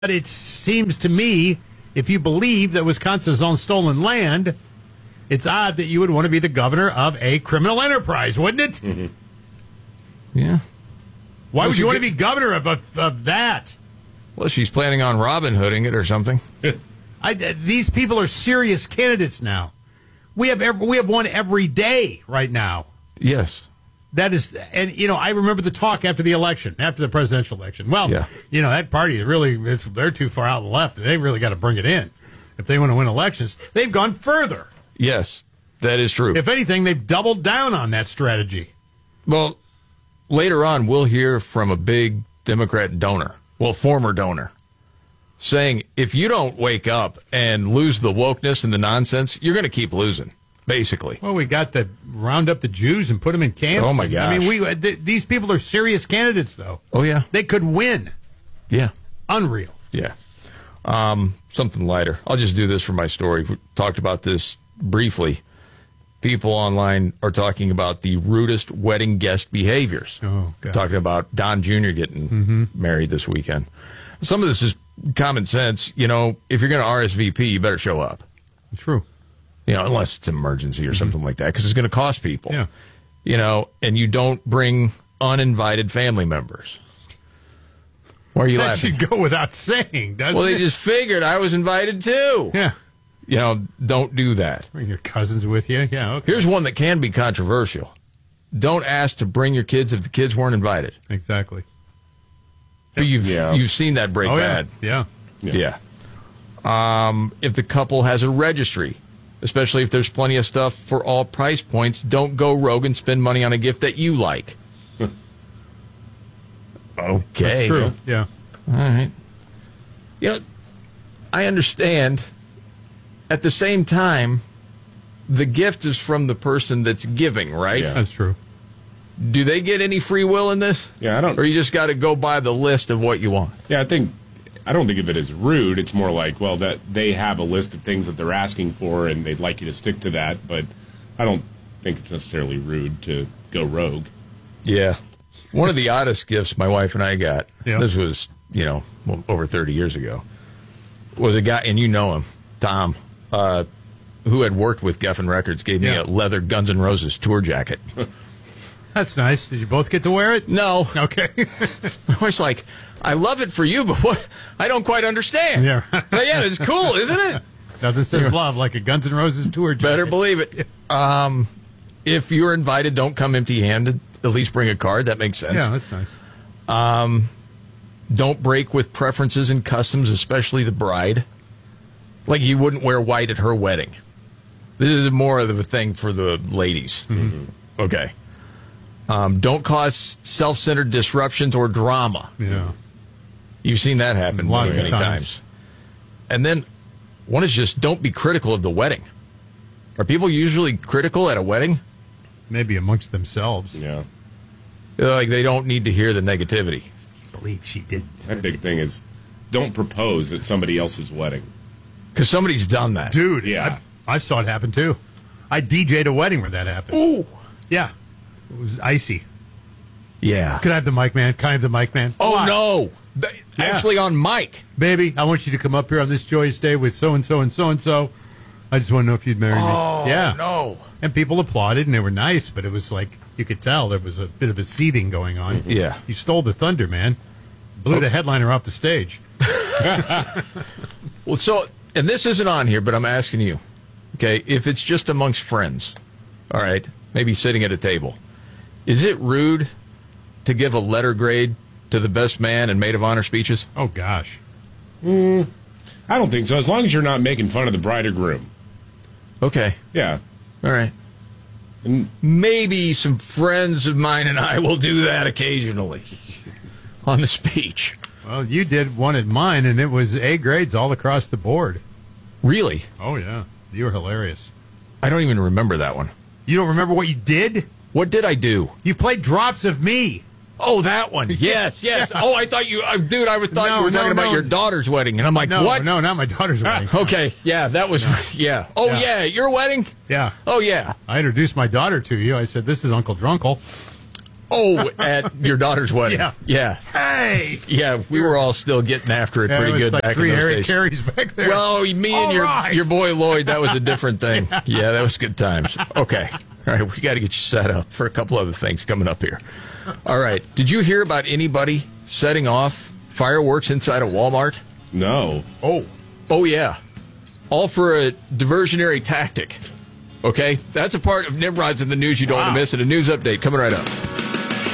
it seems to me, if you believe that Wisconsin's on stolen land, it's odd that you would want to be the governor of a criminal enterprise, wouldn't it? Mm-hmm. Yeah. Why would you want to be governor of that? Well, she's planning on Robin Hooding it or something. These people are serious candidates now. We have one every day right now. Yes. That is, and I remember the talk after the election, after the presidential election. Well, yeah. That party is really, they're too far out on the left. They really got to bring it in if they want to win elections. They've gone further. Yes, that is true. If anything, they've doubled down on that strategy. Well, later on, we'll hear from a big Democrat donor, former donor, saying if you don't wake up and lose the wokeness and the nonsense, you're going to keep losing. Basically. Well, we got to round up the Jews and put them in camps. Oh, my gosh. I mean, these people are serious candidates, though. Oh, yeah. They could win. Yeah. Unreal. Yeah. Something lighter. I'll just do this for my story. We talked about this briefly. People online are talking about the rudest wedding guest behaviors. Oh, God. Talking about Don Jr. getting married this weekend. Some of this is common sense. If you're going to RSVP, you better show up. True. Unless it's an emergency or something like that, because it's going to cost people. Yeah. And you don't bring uninvited family members. Why are you laughing? That should go without saying, doesn't it? Well, they just figured I was invited too. Yeah. Don't do that. Bring your cousins with you. Yeah, okay. Here's one that can be controversial. Don't ask to bring your kids if the kids weren't invited. Exactly. But you've seen that break bad. Yeah. If the couple has a registry, especially if there's plenty of stuff for all price points, don't go rogue and spend money on a gift that you like. Okay. That's true. Yeah. All right. I understand. At the same time, the gift is from the person that's giving, right? Yeah. That's true. Do they get any free will in this? Yeah, I don't. Or you just got to go by the list of what you want? Yeah, I don't think of it as rude. It's more like, that they have a list of things that they're asking for, and they'd like you to stick to that. But I don't think it's necessarily rude to go rogue. Yeah. One of the oddest gifts my wife and I got, Yeah. this was, over 30 years ago, was a guy, and you know him, Tom, who had worked with Geffen Records, gave me a leather Guns N' Roses tour jacket. That's nice. Did you both get to wear it? No. Okay. I was like, I love it for you, but what? I don't quite understand. Yeah. But yeah, it's cool, isn't it? Nothing says love like a Guns N' Roses tour jacket. Better believe it. If you're invited, don't come empty-handed. At least bring a card. That makes sense. Yeah, that's nice. Don't break with preferences and customs, especially the bride. Like you wouldn't wear white at her wedding. This is more of a thing for the ladies. Mm-hmm. Okay. Don't cause self-centered disruptions or drama. Yeah. You've seen that happen Lots many of times. And then one is just don't be critical of the wedding. Are people usually critical at a wedding? Maybe amongst themselves. Yeah. Like they don't need to hear the negativity. I believe she did. That big thing is don't propose at somebody else's wedding. Because somebody's done that. Dude, Yeah. I saw it happen too. I DJ'd a wedding where that happened. Ooh. Yeah. It was icy. Yeah. Can I have the mic, man? Can I have the mic, man? Oh, Why? no. Actually on mic. Baby, I want you to come up here on this joyous day with so-and-so and so-and-so. I just want to know if you'd marry me. Oh, Yeah. no. And people applauded, and they were nice, but it was like, you could tell there was a bit of a seething going on. Yeah. You stole the thunder, man. Blew the headliner off the stage. Well, and this isn't on here, but I'm asking you, okay, if it's just amongst friends, all right, maybe sitting at a table, is it rude to give a letter grade to the best man and maid of honor speeches? Oh, gosh. I don't think so, as long as you're not making fun of the bride or groom. Okay. Yeah. All right. And maybe some friends of mine and I will do that occasionally on the speech. Well, you did one at mine, and it was A grades all across the board. Really? Oh, yeah. You were hilarious. I don't even remember that one. You don't remember what you did? What did I do? You played Drops of Me. Oh, that one. Yes. Yeah. Oh, I thought you, dude, I thought you were talking about your daughter's wedding. And I'm like, No, what? no, not my daughter's wedding. Okay. Yeah, that was, yeah. Oh, Yeah. your wedding? Yeah. Oh, yeah. I introduced my daughter to you. I said, this is Uncle Drunkle. Oh, at your daughter's wedding. Yeah. Hey. Yeah, we were all still getting after it pretty good like back three in those Harry days. Carries back there. Well, me and your boy Lloyd, that was a different thing. Yeah, that was good times. Okay. All right, we got to get you set up for a couple other things coming up here. All right. Did you hear about anybody setting off fireworks inside a Walmart? No. Oh, yeah. All for a diversionary tactic. Okay? That's a part of Nimrod's in the news you don't want to miss, and a news update coming right up.